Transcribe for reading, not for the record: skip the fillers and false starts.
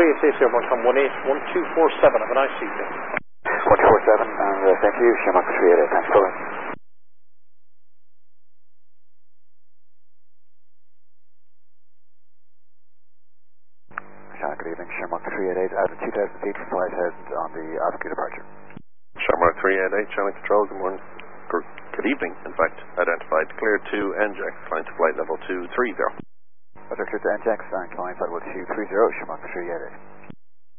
388, come 181247. Have a nice evening. 1247, and thank you, Shamrock 388. Thanks, bye. Good evening, Shamrock 388, out of 2,000 feet, 5,000 on the altitude departure. Shamrock 388, Channel Control, good morning. Good evening, in fact. Identified, cleared to NJAX, climb to flight level 230. Cleared to NJAX, and climb flight level 230, Shamrock 388.